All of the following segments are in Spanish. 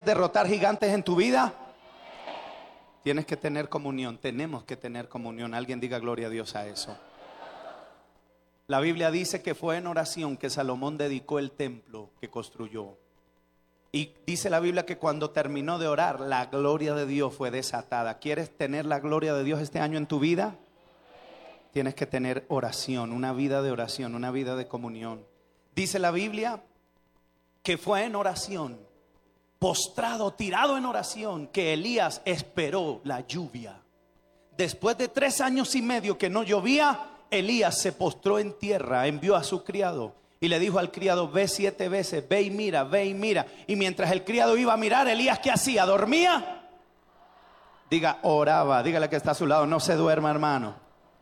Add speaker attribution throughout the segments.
Speaker 1: derrotar gigantes en tu vida? Tienes que tener comunión, tenemos que tener comunión. Alguien diga gloria a Dios a eso. La Biblia dice que fue en oración que Salomón dedicó el templo que construyó. Y dice la Biblia que cuando terminó de orar, la gloria de Dios fue desatada. ¿Quieres tener la gloria de Dios este año en tu vida? Tienes que tener oración, una vida de oración, una vida de comunión. Dice la Biblia que fue en oración, postrado, tirado en oración, que Elías esperó la lluvia. Después de 3 años y medio que no llovía, Elías se postró en tierra, envió a su criado y le dijo al criado: ve 7 veces, ve y mira, ve y mira. Y mientras el criado iba a mirar, Elías, ¿qué hacía? ¿Dormía? Diga, oraba. Dígale que está a su lado: no se duerma, hermano.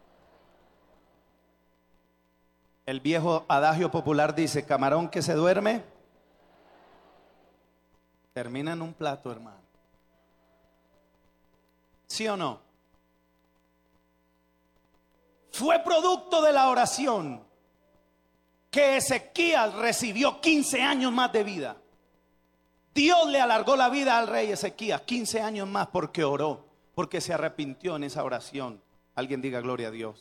Speaker 1: El viejo adagio popular dice: camarón que se duerme termina en un plato, hermano. ¿Sí o no? Fue producto de la oración que Ezequías recibió 15 años más de vida. Dios le alargó la vida al rey Ezequías 15 años más porque oró, porque se arrepintió en esa oración. Alguien diga gloria a Dios.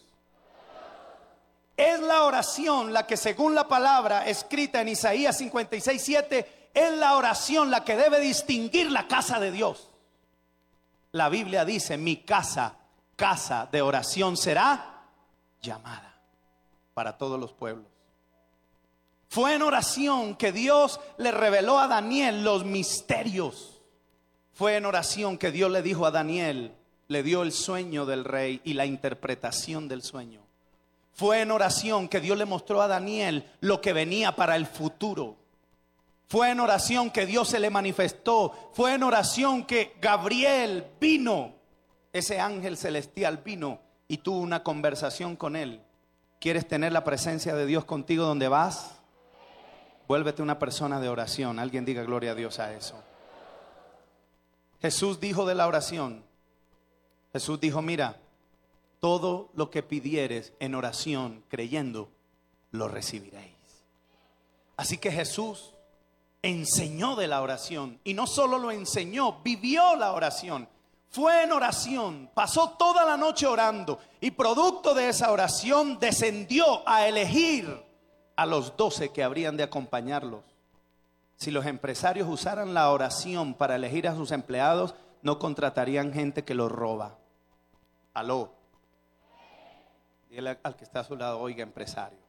Speaker 1: Es la oración la que, según la palabra escrita en Isaías 56:7, es la oración la que debe distinguir la casa de Dios. La Biblia dice: mi casa, casa de oración será llamada para todos los pueblos. Fue en oración que Dios le reveló a Daniel los misterios. Fue en oración que Dios le dijo a Daniel, le dio el sueño del rey y la interpretación del sueño. Fue en oración que Dios le mostró a Daniel lo que venía para el futuro. Fue en oración que Dios se le manifestó. Fue en oración que Gabriel vino, ese ángel celestial vino y tuvo una conversación con él. ¿Quieres tener la presencia de Dios contigo donde vas? Vuélvete una persona de oración. Alguien diga gloria a Dios a eso. Jesús dijo de la oración. Jesús dijo: mira, todo lo que pidieres en oración, creyendo, lo recibiréis. Así que Jesús enseñó de la oración. Y no solo lo enseñó, vivió la oración. Fue en oración, pasó toda la noche orando. Y producto de esa oración descendió a elegir a los 12 que habrían de acompañarlos. Si los empresarios usaran la oración para elegir a sus empleados, no contratarían gente que los roba. Aló. Dígale al que está a su lado: oiga, empresario.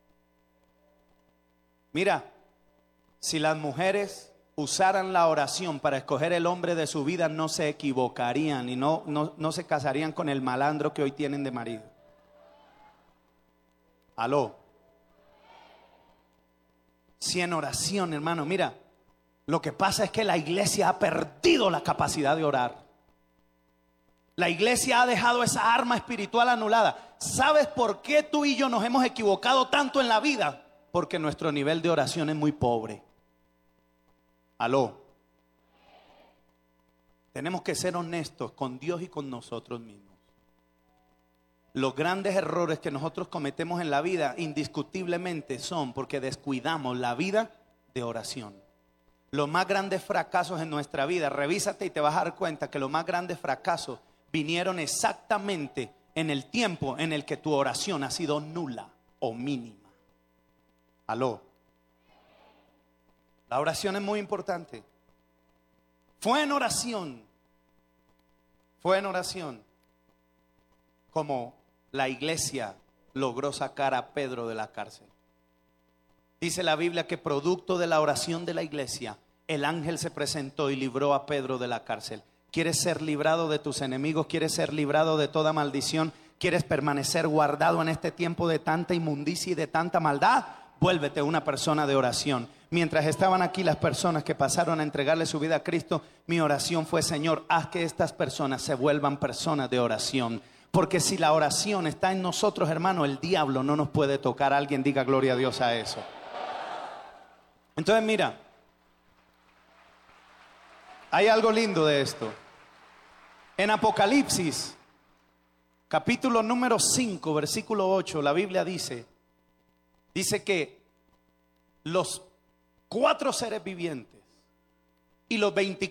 Speaker 1: Mira, si las mujeres usaran la oración para escoger el hombre de su vida, no se equivocarían y no se casarían con el malandro que hoy tienen de marido. Aló. Si en oración, hermano, mira, lo que pasa es que la iglesia ha perdido la capacidad de orar. La iglesia ha dejado esa arma espiritual anulada. ¿Sabes por qué tú y yo nos hemos equivocado tanto en la vida? Porque nuestro nivel de oración es muy pobre. Aló. Tenemos que ser honestos con Dios y con nosotros mismos. Los grandes errores que nosotros cometemos en la vida indiscutiblemente son porque descuidamos la vida de oración. Los más grandes fracasos en nuestra vida, revísate y te vas a dar cuenta que los más grandes fracasos vinieron exactamente en el tiempo en el que tu oración ha sido nula o mínima. Aló. La oración es muy importante. Fue en oración como la iglesia logró sacar a Pedro de la cárcel. Dice la Biblia que producto de la oración de la iglesia, el ángel se presentó y libró a Pedro de la cárcel. ¿Quieres ser librado de tus enemigos? ¿Quieres ser librado de toda maldición? ¿Quieres permanecer guardado en este tiempo de tanta inmundicia y de tanta maldad? Vuélvete una persona de oración. Mientras estaban aquí las personas que pasaron a entregarle su vida a Cristo, mi oración fue: Señor, haz que estas personas se vuelvan personas de oración. Porque si la oración está en nosotros, hermano, el diablo no nos puede tocar. Alguien diga gloria a Dios a eso. Entonces mira, hay algo lindo de esto. En Apocalipsis, capítulo número 5, versículo 8, la Biblia dice que los 4 seres vivientes y los 24